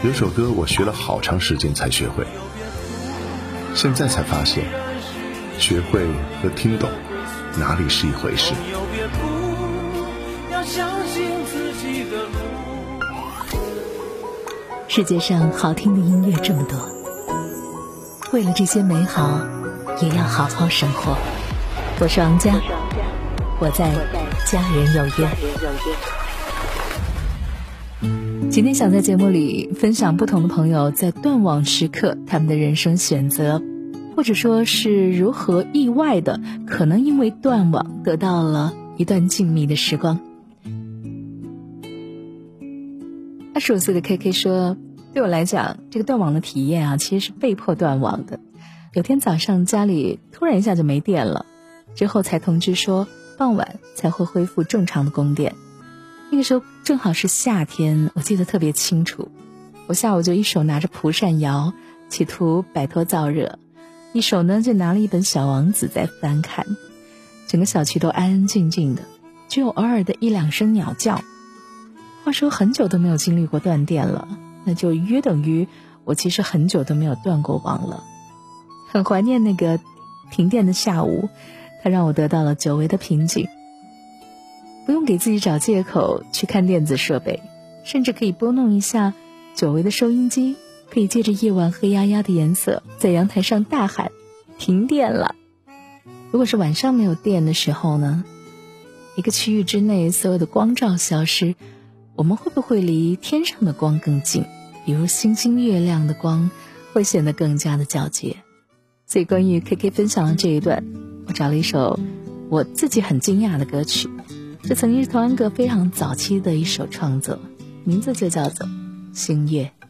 有首歌我学了好长时间才学会，现在才发现，学会和听懂哪里是一回事。 世界上好听的音乐这么多，为了这些美好，也要好好生活。我是王佳，我在家人有约。今天想在节目里分享不同的朋友在断网时刻他们的人生选择，或者说是如何意外的可能因为断网得到了一段静谧的时光。25岁的 KK 说，对我来讲，这个断网的体验啊，其实是被迫断网的。有天早上家里突然一下就没电了，之后才通知说傍晚才会恢复正常的供电。那个时候正好是夏天，我记得特别清楚。我下午就一手拿着蒲扇摇，企图摆脱燥热，一手呢就拿了一本小王子在翻看。整个小区都安安静静的，只有偶尔的一两声鸟叫。话说很久都没有经历过断电了，那就约等于我其实很久都没有断过网了。很怀念那个停电的下午，它让我得到了久违的平静。不用给自己找借口去看电子设备，甚至可以拨弄一下久违的收音机，可以借着夜晚黑压压的颜色，在阳台上大喊停电了。如果是晚上没有电的时候呢，一个区域之内所有的光照消失，我们会不会离天上的光更近？比如星星月亮的光会显得更加的皎洁。所以关于 KK 分享的这一段，我找了一首我自己很惊讶的歌曲，这曾经是童安格非常早期的一首创作，名字就叫做《星月》。